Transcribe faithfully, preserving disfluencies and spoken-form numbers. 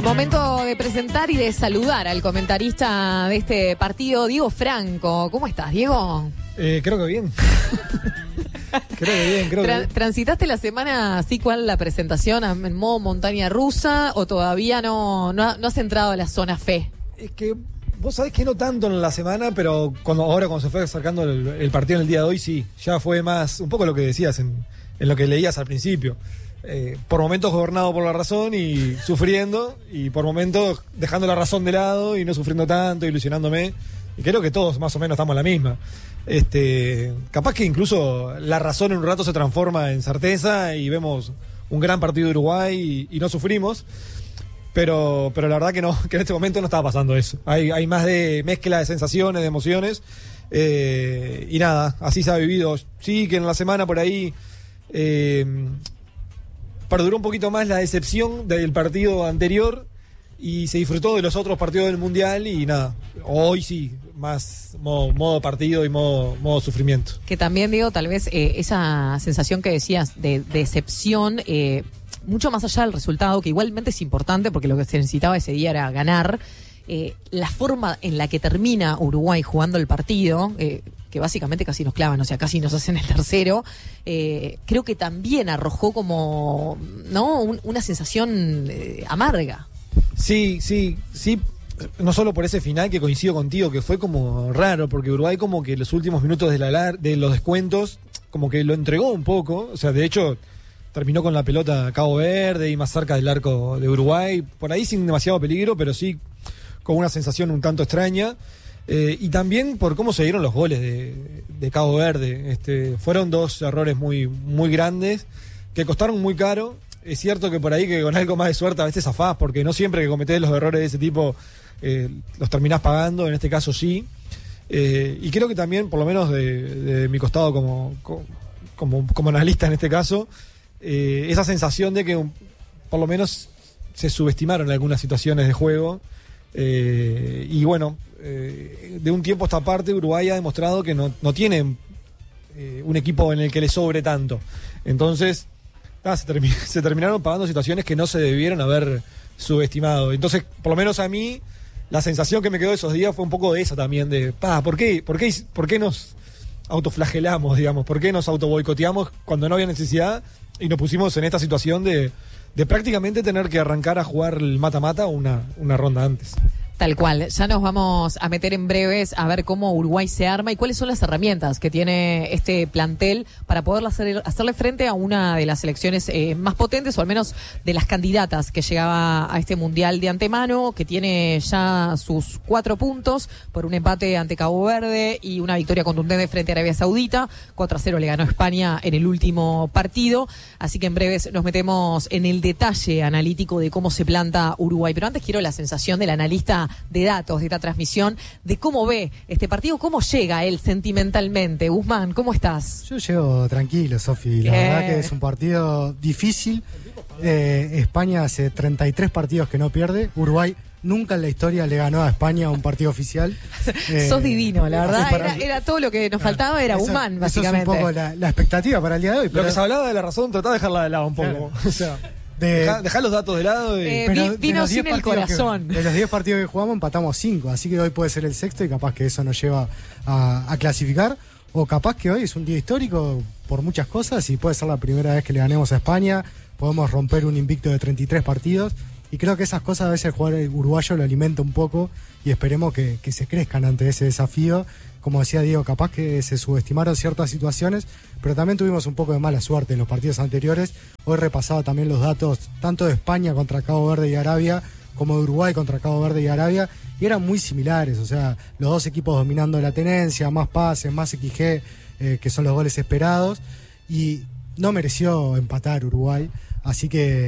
Momento de presentar y de saludar al comentarista de este partido, Diego Franco. ¿Cómo estás, Diego? Eh, creo que bien. creo que bien, creo Tra- que bien. ¿Transitaste la semana así cual la presentación en modo montaña rusa o todavía no, no, no has entrado a la zona fe? Es que vos sabés que no tanto en la semana, pero cuando ahora cuando se fue acercando el, el partido en el día de hoy, sí, ya fue más, un poco lo que decías en, en lo que leías al principio. Eh, por momentos gobernado por la razón y sufriendo, y por momentos dejando la razón de lado y no sufriendo tanto, ilusionándome. Y creo que todos más o menos estamos en la misma. Este, capaz que incluso la razón en un rato se transforma en certeza y vemos un gran partido de Uruguay y, y no sufrimos. Pero, pero la verdad que no, que en este momento no estaba pasando eso. Hay, hay más de mezcla de sensaciones, de emociones. Eh, y nada, así se ha vivido. Sí que en la semana por ahí eh, perduró un poquito más la decepción del partido anterior y se disfrutó de los otros partidos del Mundial y nada, hoy sí, más modo, modo partido y modo, modo sufrimiento. Que también, digo, tal vez eh, esa sensación que decías de, de decepción, eh, mucho más allá del resultado, que igualmente es importante porque lo que se necesitaba ese día era ganar, eh, la forma en la que termina Uruguay jugando el partido, eh, que básicamente casi nos clavan, o sea, casi nos hacen el tercero, eh, creo que también arrojó como, ¿no?, Un, una sensación eh, amarga. Sí, sí, sí, no solo por ese final que coincido contigo, que fue como raro, porque Uruguay como que los últimos minutos de, la, de los descuentos, como que lo entregó un poco, o sea, de hecho terminó con la pelota Cabo Verde y más cerca del arco de Uruguay, por ahí sin demasiado peligro, pero sí con una sensación un tanto extraña. Eh, y también por cómo se dieron los goles de, de Cabo Verde. Este, fueron dos errores muy, muy grandes que costaron muy caro. Es cierto que por ahí que con algo más de suerte a veces zafás, porque no siempre que cometés los errores de ese tipo eh, los terminás pagando, en este caso sí. Eh, y creo que también, por lo menos de, de mi costado como, como, como analista en este caso, eh, esa sensación de que un, por lo menos se subestimaron algunas situaciones de juego. Eh, y bueno, eh, de un tiempo a esta parte Uruguay ha demostrado que no, no tiene eh, un equipo en el que le sobre tanto. Entonces ah, se, termi- se terminaron pagando situaciones que no se debieron haber subestimado. Entonces, por lo menos a mí, la sensación que me quedó esos días fue un poco de esa también, de pa, ¿por qué, por qué, por qué nos autoflagelamos, digamos? ¿Por qué nos autoboicoteamos cuando no había necesidad y nos pusimos en esta situación de de prácticamente tener que arrancar a jugar el mata-mata una, una ronda antes? Tal cual, ya nos vamos a meter en breves a ver cómo Uruguay se arma y cuáles son las herramientas que tiene este plantel para poder hacer, hacerle frente a una de las selecciones eh, más potentes, o al menos de las candidatas que llegaba a este Mundial de antemano, que tiene ya sus cuatro puntos por un empate ante Cabo Verde y una victoria contundente frente a Arabia Saudita. cuatro a cero le ganó España en el último partido, así que en breves nos metemos en el detalle analítico de cómo se planta Uruguay. Pero antes quiero la sensación del analista de datos de esta transmisión, de cómo ve este partido, cómo llega él sentimentalmente. Guzmán, ¿cómo estás? Yo llego tranquilo, Sofi. La eh. verdad que es un partido difícil. Eh, España hace treinta y tres partidos que no pierde. Uruguay nunca en la historia le ganó a España un partido oficial. Eh, Sos divino, la verdad. para... Era, era todo lo que nos faltaba, era eso, Guzmán, básicamente. Eso es un poco la, la expectativa para el día de hoy. Lo pero... que se hablaba de la razón, tratá de dejarla de lado un poco. Claro. O sea, De, Dejá, dejá los datos de lado. Y... Eh, vi, vino sin el corazón. Que, de los diez partidos que jugamos empatamos cinco, así que hoy puede ser el sexto y capaz que eso nos lleva a, a clasificar. O capaz que hoy es un día histórico por muchas cosas y puede ser la primera vez que le ganemos a España. Podemos romper un invicto de treinta y tres partidos. Y creo que esas cosas a veces el jugador uruguayo lo alimenta un poco y esperemos que, que se crezcan ante ese desafío. Como decía Diego, capaz que se subestimaron ciertas situaciones, pero también tuvimos un poco de mala suerte en los partidos anteriores. Hoy repasaba también los datos tanto de España contra Cabo Verde y Arabia como de Uruguay contra Cabo Verde y Arabia, y eran muy similares, o sea, los dos equipos dominando la tenencia, más pases, más equis ge, eh, que son los goles esperados, y no mereció empatar Uruguay, así que